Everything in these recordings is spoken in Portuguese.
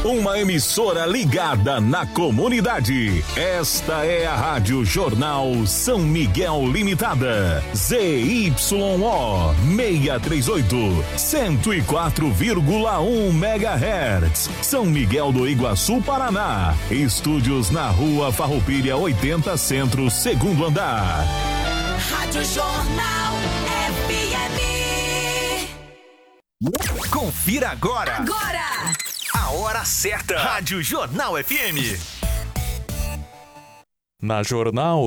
uma emissora ligada na comunidade. Esta é a Rádio Jornal São Miguel Limitada. ZYO 638, 104,1 MHz. São Miguel do Iguaçu, Paraná. Estúdios na Rua Farroupilha 80 Centro, segundo andar. Rádio Jornal FM. Confira agora. Agora! A hora certa. Rádio Jornal FM. Na Jornal,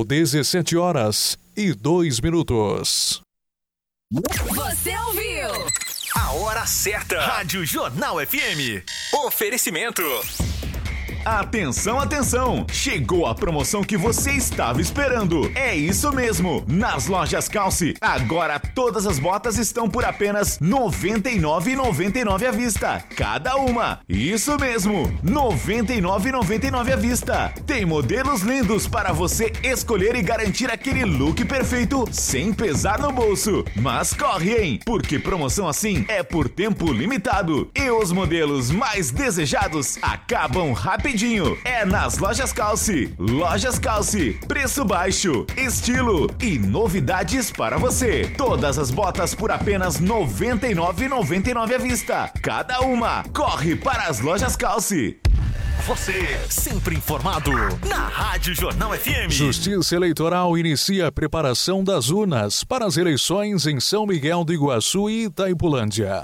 17h02. Você ouviu? A hora certa. Rádio Jornal FM. Oferecimento. Atenção, atenção! Chegou a promoção que você estava esperando. É isso mesmo! Nas lojas Calce, agora todas as botas estão por apenas R$ 99,99 à vista. Cada uma! Isso mesmo! R$ 99,99 à vista. Tem modelos lindos para você escolher e garantir aquele look perfeito sem pesar no bolso. Mas corre, hein? Porque promoção assim é por tempo limitado. E os modelos mais desejados acabam rapidinho. É nas Lojas Calce. Lojas Calce. Preço baixo, estilo e novidades para você. Todas as botas por apenas R$ 99,99 à vista. Cada uma. Corre para as Lojas Calce. Você, sempre informado, na Rádio Jornal FM. Justiça Eleitoral inicia a preparação das urnas para as eleições em São Miguel do Iguaçu e Itaipulândia.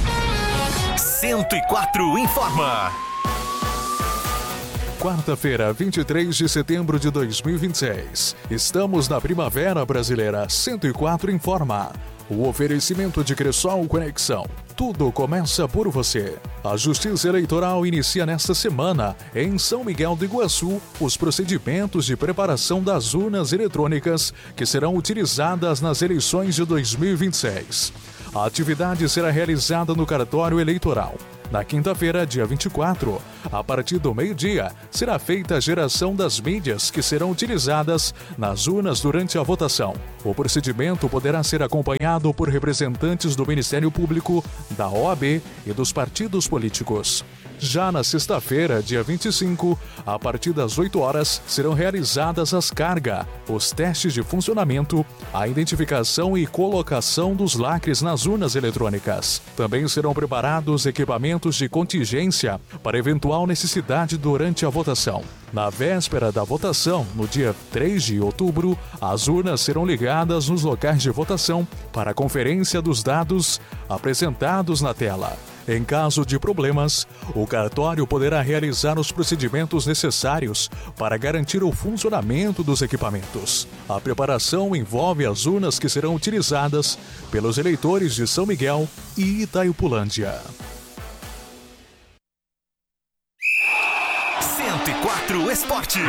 104 informa. Quarta-feira, 23 de setembro de 2026. Estamos na Primavera Brasileira. 104 informa. O oferecimento de Cressol Conexão. Tudo começa por você. A Justiça Eleitoral inicia nesta semana, em São Miguel do Iguaçu, os procedimentos de preparação das urnas eletrônicas que serão utilizadas nas eleições de 2026. A atividade será realizada no cartório eleitoral. Na quinta-feira, dia 24, a partir do meio-dia, será feita a geração das mídias que serão utilizadas nas urnas durante a votação. O procedimento poderá ser acompanhado por representantes do Ministério Público, da OAB e dos partidos políticos. Já na sexta-feira, dia 25, a partir das 8 horas, serão realizadas as cargas, os testes de funcionamento, a identificação e colocação dos lacres nas urnas eletrônicas. Também serão preparados equipamentos de contingência para eventual necessidade durante a votação. Na véspera da votação, no dia 3 de outubro, as urnas serão ligadas nos locais de votação para a conferência dos dados apresentados na tela. Em caso de problemas, o cartório poderá realizar os procedimentos necessários para garantir o funcionamento dos equipamentos. A preparação envolve as urnas que serão utilizadas pelos eleitores de São Miguel e Itaipulândia. 104 Esportes.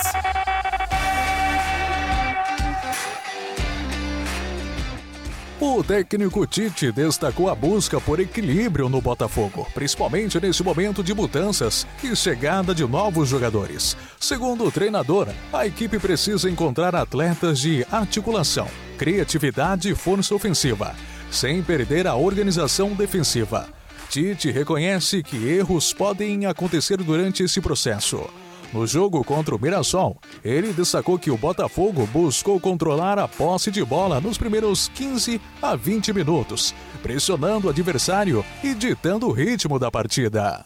O técnico Tite destacou a busca por equilíbrio no Botafogo, principalmente nesse momento de mudanças e chegada de novos jogadores. Segundo o treinador, a equipe precisa encontrar atletas de articulação, criatividade e força ofensiva, sem perder a organização defensiva. Tite reconhece que erros podem acontecer durante esse processo. No jogo contra o Mirassol, ele destacou que o Botafogo buscou controlar a posse de bola nos primeiros 15 a 20 minutos, pressionando o adversário e ditando o ritmo da partida.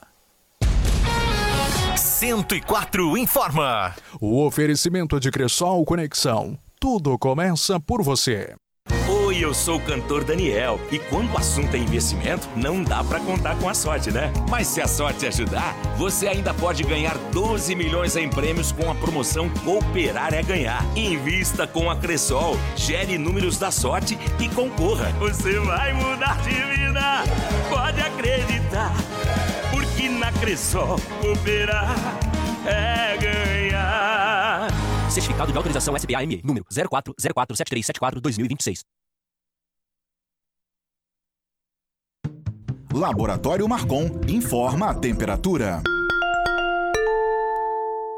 104 informa. O oferecimento de Cressol Conexão. Tudo começa por você. Oi, eu sou o cantor Daniel e quando o assunto é investimento, não dá pra contar com a sorte, né? Mas se a sorte ajudar, você ainda pode ganhar 12 milhões em prêmios com a promoção Cooperar é Ganhar. Invista com a Cressol, gere números da sorte e concorra. Você vai mudar de vida, pode acreditar, porque na Cressol Cooperar é ganhar. Certificado de autorização SBAME, número 04047374-2026. Laboratório Marcon informa a temperatura.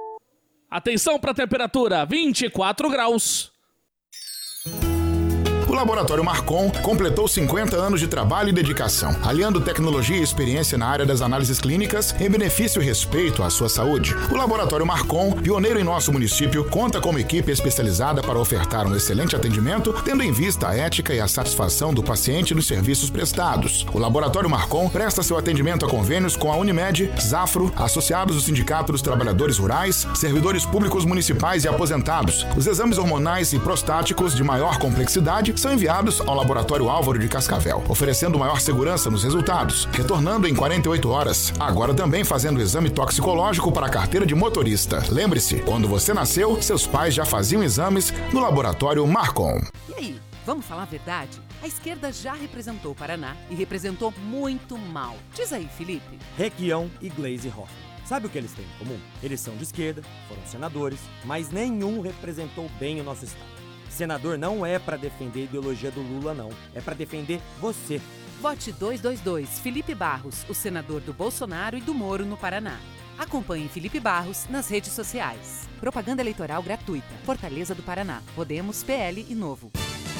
Atenção para a temperatura, 24 graus. Laboratório Marcon completou 50 anos de trabalho e dedicação, aliando tecnologia e experiência na área das análises clínicas em benefício e respeito à sua saúde. O Laboratório Marcon, pioneiro em nosso município, conta com uma equipe especializada para ofertar um excelente atendimento, tendo em vista a ética e a satisfação do paciente nos serviços prestados. O Laboratório Marcon presta seu atendimento a convênios com a Unimed, Zafro, associados do Sindicato dos Trabalhadores Rurais, servidores públicos municipais e aposentados. Os exames hormonais e prostáticos de maior complexidade são enviados ao Laboratório Álvaro de Cascavel, oferecendo maior segurança nos resultados, retornando em 48 horas. Agora também fazendo o exame toxicológico para a carteira de motorista. Lembre-se, quando você nasceu, seus pais já faziam exames no Laboratório Marcon. E aí, vamos falar a verdade? A esquerda já representou o Paraná e representou muito mal. Diz aí, Felipe. Requião e Gleisi Hoffmann. Sabe o que eles têm em comum? Eles são de esquerda, foram senadores, mas nenhum representou bem o nosso estado. Senador não é para defender a ideologia do Lula, não. É para defender você. Vote 222, Felipe Barros, o senador do Bolsonaro e do Moro no Paraná. Acompanhe Felipe Barros nas redes sociais. Propaganda eleitoral gratuita. Fortaleza do Paraná. Podemos, PL e Novo.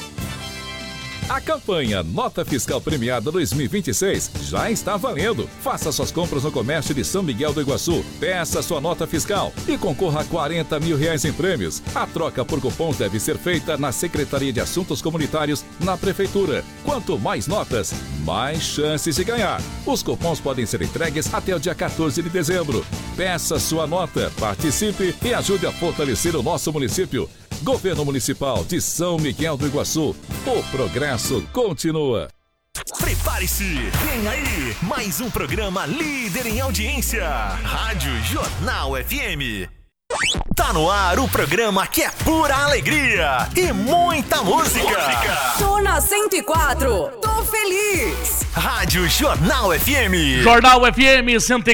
A campanha Nota Fiscal Premiada 2026 já está valendo. Faça suas compras no comércio de São Miguel do Iguaçu. Peça sua nota fiscal e concorra a R$40 mil em prêmios. A troca por cupons deve ser feita na Secretaria de Assuntos Comunitários, na Prefeitura. Quanto mais notas, mais chances de ganhar. Os cupons podem ser entregues até o dia 14 de dezembro. Peça sua nota, participe e ajude a fortalecer o nosso município. Governo Municipal de São Miguel do Iguaçu. O progresso continua. Prepare-se, vem aí, mais um programa líder em audiência. Rádio Jornal FM. Tá no ar o programa que é pura alegria e muita música. Tô na 104, tô feliz. Rádio Jornal FM. Jornal FM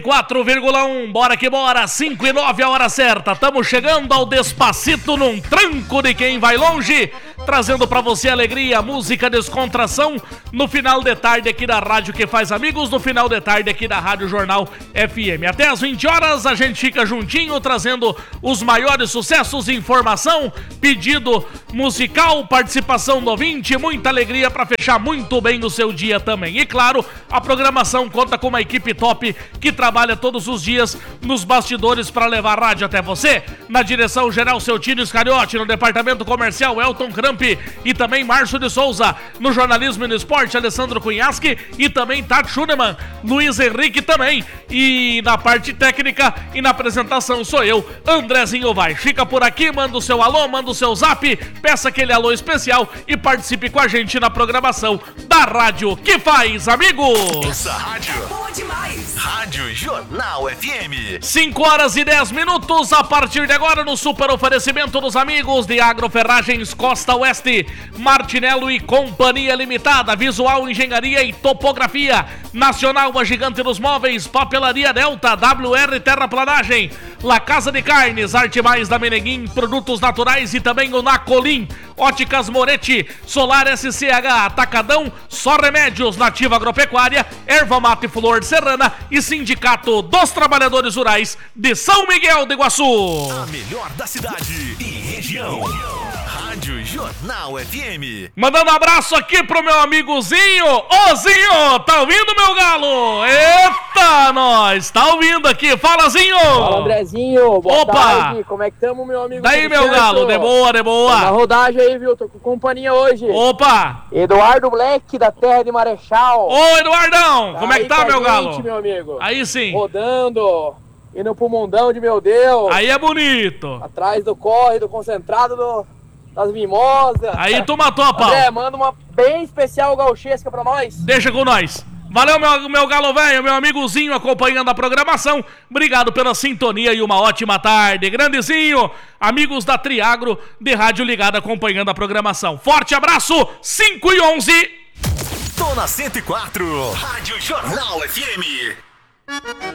104,1. Bora que bora, 5 e 9 a hora certa. Estamos chegando ao Despacito num tranco de quem vai longe, trazendo pra você alegria, música, descontração no final de tarde aqui da Rádio que faz amigos, no final de tarde aqui da Rádio Jornal FM. Até às 20 horas a gente fica juntinho trazendo os maiores sucessos, informação, pedido musical, participação do ouvinte, muita alegria para fechar muito bem o seu dia também. E claro, a programação conta com uma equipe top que trabalha todos os dias nos bastidores para levar a rádio até você. Na direção geral, seu Tino Iscariote, no departamento comercial, Elton Cramp e também Márcio de Souza. No jornalismo e no esporte, Alessandro Cunhasque e também Tati Schunemann, Luiz Henrique também. E na parte técnica e na apresentação sou eu, Andrezinho Vai. Fica por aqui, manda o seu alô, manda o seu zap, peça aquele alô especial e participe com a gente na programação da Rádio que faz amigos. Essa rádio é boa demais. Rádio Jornal FM. 5 horas e 10 minutos a partir de agora no super oferecimento dos amigos de Agroferragens Costa Oeste, Martinello e Companhia Limitada, Visual Engenharia e Topografia, Nacional, a gigante dos móveis, Papelaria Delta, WR Terraplanagem, La Casa de Carnes, Arte Mais da Meneguim, Produtos Naturais e também o Nacolim, Óticas Moretti, Solar SCH, Atacadão, Só Remédios, Nativa Agropecuária, Erva Mate Flor Serrana e Sindicato dos Trabalhadores Rurais de São Miguel do Iguaçu. A melhor da cidade e região. Rádio Jornal FM. Mandando um abraço aqui pro meu amigozinho. Ô Zinho, tá ouvindo, meu galo? Eita, nós, tá ouvindo aqui. Fala, Zinho. Fala, Andrezinho. Boa tarde. Como é que tamo, meu amigo? Daí, meu galo, de boa, de boa. Na rodagem aí, viu? Tô com companhia hoje. Opa. Eduardo Black, da terra de Marechal. Ô, Eduardão, como é que tá, meu galo? Meu amigo. Aí sim. Rodando, indo pro mundão de meu Deus. Aí é bonito. Atrás do corre, do concentrado das mimosas. Aí tu matou a pau. André, manda uma bem especial gauchesca pra nós. Deixa com nós. Valeu, meu galo velho, meu amigozinho acompanhando a programação. Obrigado pela sintonia e uma ótima tarde. Grandezinho, amigos da Triagro de Rádio Ligada acompanhando a programação. Forte abraço, 5 e 11. Tô na 104, Rádio Jornal FM.